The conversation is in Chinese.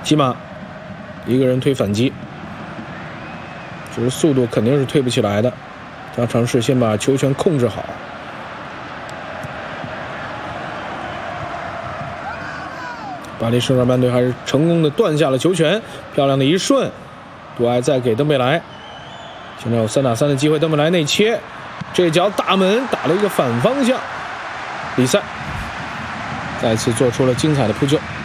基马一个人推反击，只是速度肯定是推不起来的。他尝试先把球权控制好。巴黎圣日耳曼队还是成功的断下了球权，漂亮的一顺，杜埃再给登贝莱，现在有3打3的机会，登贝莱内切，这脚打门打了一个反方向，比赛再次做出了精彩的扑救。